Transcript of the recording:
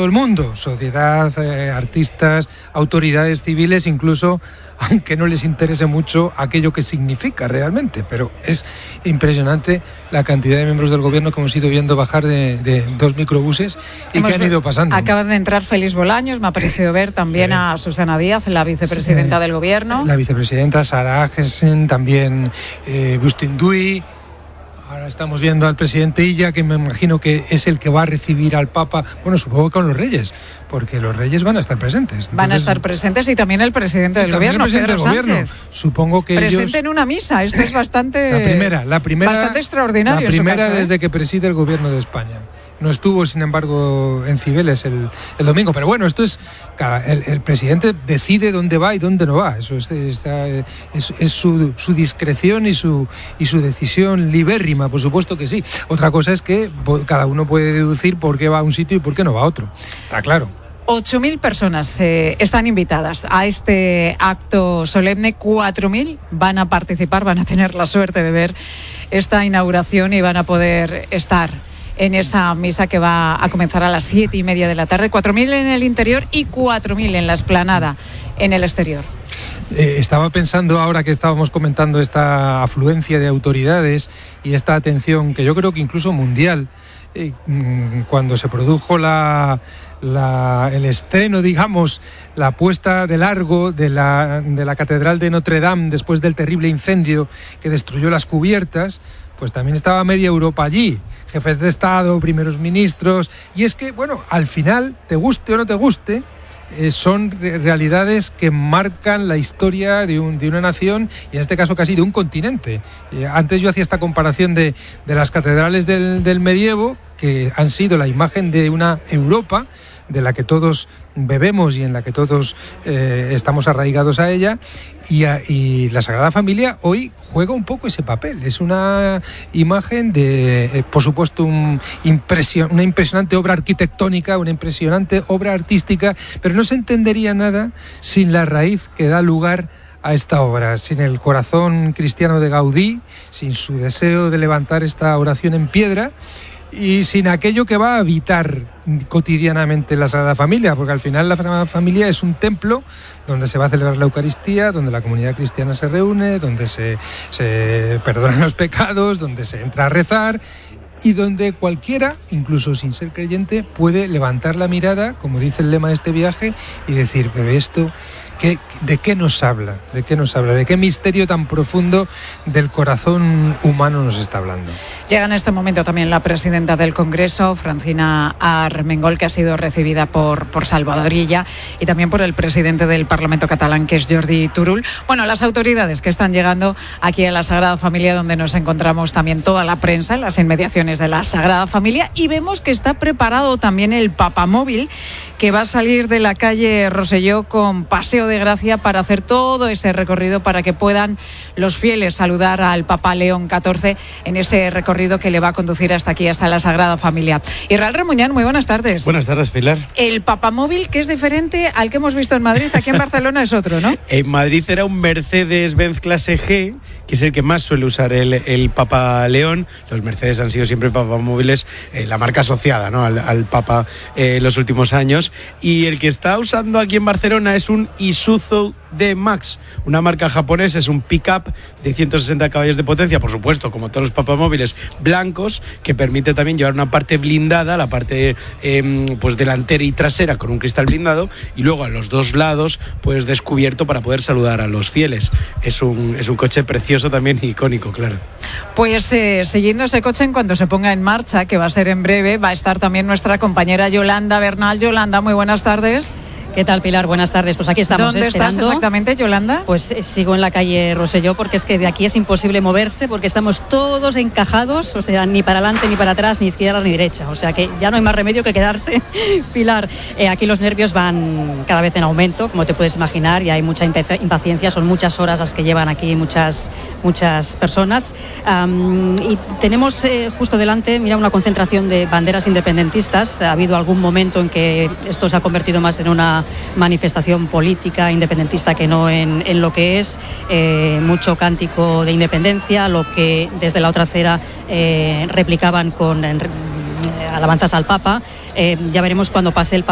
todo el mundo, sociedad, artistas, autoridades civiles, incluso aunque no les interese mucho aquello que significa realmente, pero es impresionante la cantidad de miembros del gobierno que hemos ido viendo bajar de 2 microbuses y que han ido pasando. Acaban de entrar Félix Bolaños, me ha parecido ver también a Susana Díaz, la vicepresidenta del gobierno. La vicepresidenta, Sara Agesen, también Agustín Duy. Ahora estamos viendo al presidente Illa, que me imagino que es el que va a recibir al Papa, bueno, supongo que con los reyes, porque los reyes van a estar presentes. Van a estar presentes y también el presidente del gobierno, Pedro Sánchez. Supongo que presente en una misa, esto es bastante bastante extraordinario. La primera caso, desde que preside el gobierno de España. No estuvo, sin embargo, en Cibeles el domingo, pero bueno, esto es el presidente decide dónde va y dónde no va. Eso es su discreción y su decisión libérrima, por supuesto que sí. Otra cosa es que cada uno puede deducir por qué va a un sitio y por qué no va a otro. Está claro. 8.000 personas están invitadas a este acto solemne. 4.000 van a participar, van a tener la suerte de ver esta inauguración y van a poder estar en esa misa que va a comenzar a las 7:30 de la tarde. 4.000 en el interior y 4.000 en la explanada en el exterior. Estaba pensando, ahora que estábamos comentando esta afluencia de autoridades y esta atención que yo creo que incluso mundial, cuando se produjo el estreno, digamos, la puesta de largo de la Catedral de Notre Dame después del terrible incendio que destruyó las cubiertas, pues también estaba media Europa allí, jefes de Estado, primeros ministros, y es que, bueno, al final, te guste o no te guste, son realidades que marcan la historia de una nación y en este caso casi de un continente. Antes yo hacía esta comparación de las catedrales del medievo, que han sido la imagen de una Europa de la que todos bebemos y en la que todos estamos arraigados a ella, y la Sagrada Familia hoy juega un poco ese papel. Es una imagen de, por supuesto, una impresionante obra arquitectónica, una impresionante obra artística, pero no se entendería nada sin la raíz que da lugar a esta obra, sin el corazón cristiano de Gaudí, sin su deseo de levantar esta oración en piedra, y sin aquello que va a habitar cotidianamente la Sagrada Familia, porque al final la Sagrada Familia es un templo donde se va a celebrar la Eucaristía, donde la comunidad cristiana se reúne, donde se perdonan los pecados, donde se entra a rezar y donde cualquiera, incluso sin ser creyente, puede levantar la mirada, como dice el lema de este viaje, y decir, pero esto, ¿de qué nos habla? ¿De qué nos habla? ¿De qué misterio tan profundo del corazón humano nos está hablando? Llega en este momento también la presidenta del Congreso, Francina Armengol, que ha sido recibida por Salvador Illa y también por el presidente del Parlamento catalán, que es Jordi Turull. Bueno, las autoridades que están llegando aquí a la Sagrada Familia, donde nos encontramos también toda la prensa, en las inmediaciones de la Sagrada Familia, y vemos que está preparado también el papamóvil, que va a salir de la calle Rosselló con Paseo de Gracia para hacer todo ese recorrido para que puedan los fieles saludar al Papa León XIV en ese recorrido que le va a conducir hasta aquí, hasta la Sagrada Familia. Israel Remuñán, muy buenas tardes. Buenas tardes, Pilar. El papamóvil, que es diferente al que hemos visto en Madrid, aquí en Barcelona es otro, ¿no? En Madrid era un Mercedes-Benz clase G, que es el que más suele usar el Papa León. Los Mercedes han sido siempre papamóviles, la marca asociada, ¿no?, al Papa los últimos años. Y el que está usando aquí en Barcelona es un Isuzu D-Max, una marca japonesa, es un pick-up de 160 caballos de potencia, por supuesto, como todos los papamóviles, blancos, que permite también llevar una parte blindada, la parte pues delantera y trasera con un cristal blindado, y luego a los dos lados pues descubierto para poder saludar a los fieles. Es un coche precioso también, icónico, claro. Pues siguiendo ese coche, en cuanto se ponga en marcha, que va a ser en breve, va a estar también nuestra compañera Yolanda Bernal. Yolanda, muy buenas tardes. ¿Qué tal, Pilar? Buenas tardes. Pues aquí estamos. ¿Dónde estás exactamente, Yolanda? Pues sigo en la calle Rosselló, porque es que de aquí es imposible moverse, porque estamos todos encajados, o sea, ni para adelante, ni para atrás, ni izquierda, ni derecha. O sea que ya no hay más remedio que quedarse, Pilar. Aquí los nervios van cada vez en aumento, como te puedes imaginar, y hay mucha impaciencia. Son muchas horas las que llevan aquí muchas personas. Y tenemos justo delante, mira, una concentración de banderas independentistas. Ha habido algún momento en que esto se ha convertido más en una manifestación política independentista que no en lo que es. Mucho cántico de independencia, lo que desde la otra acera replicaban con alabanzas al Papa. Ya veremos cuando pase el Papa